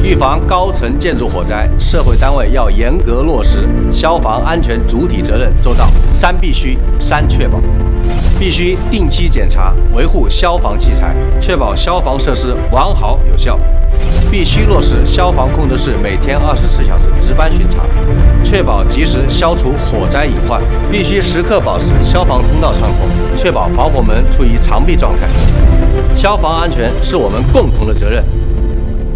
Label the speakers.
Speaker 1: 预防高层建筑火灾，社会单位要严格落实消防安全主体责任做到三必须、三确保。必须定期检查、维护消防器材，确保消防设施完好有效。必须落实消防控制室每天24小时值班巡查，确保及时消除火灾隐患。必须时刻保持消防通道畅通，确保防火门处于常闭状态。消防安全是我们共同的责任。